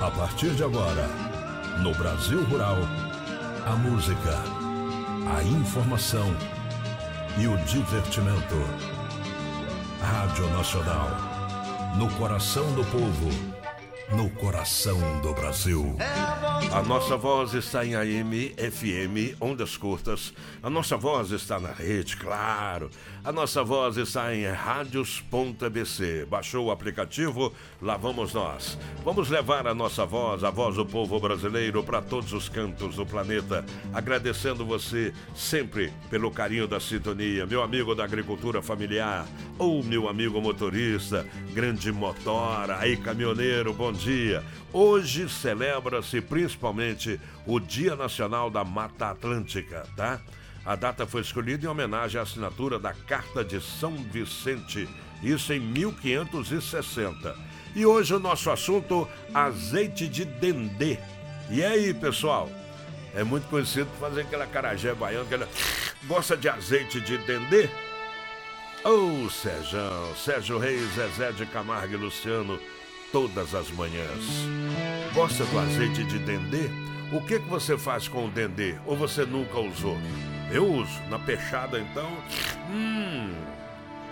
A partir de agora, no Brasil Rural, a música, a informação e o divertimento. Rádio Nacional, no coração do povo, no coração do Brasil. A nossa voz está em AM, FM, ondas curtas. A nossa voz está na rede, claro. A nossa voz está em radios.bc. Baixou o aplicativo? Lá vamos nós. Vamos levar a nossa voz, a voz do povo brasileiro, para todos os cantos do planeta. Agradecendo você sempre pelo carinho da sintonia. Meu amigo da agricultura familiar, ou meu amigo motorista, grande motora, aí caminhoneiro, bom dia. Hoje celebra-se principalmente o Dia Nacional da Mata Atlântica, tá? A data foi escolhida em homenagem à assinatura da Carta de São Vicente, isso em 1560. E hoje o nosso assunto, azeite de dendê. E aí, pessoal? É muito conhecido por fazer aquela acarajé baiana, que gosta de azeite de dendê? Ô, Sérgio Reis, Zezé de Camargo e Luciano, todas as manhãs. Gosta do azeite de dendê? O que você faz com o dendê? Ou você nunca usou? Eu uso. Na peixada, então,